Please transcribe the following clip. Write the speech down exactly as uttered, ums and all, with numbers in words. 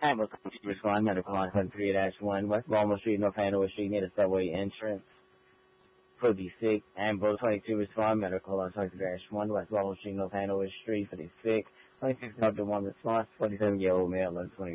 Ambulance respond, medical line seven three dash one, West Baltimore Street, North Hanover Street, near the subway entrance. For the sick, ambulance twenty-two respond, medical line twenty-three dash one, West Baltimore Street, North Hanover Street, for the sick. twenty-six Delta one response, forty-seven year old male, twenty